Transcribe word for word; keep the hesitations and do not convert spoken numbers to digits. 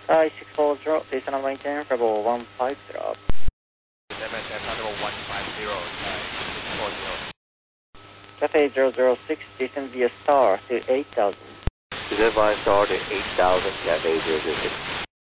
Hi, six four zero, please on maintain, Rebel one five zero. M S F Rebel one five zero, uh, six four zero. Cafe zero zero six, descend via star to eight thousand. Descend via star to eight thousand, Cafe zero zero six.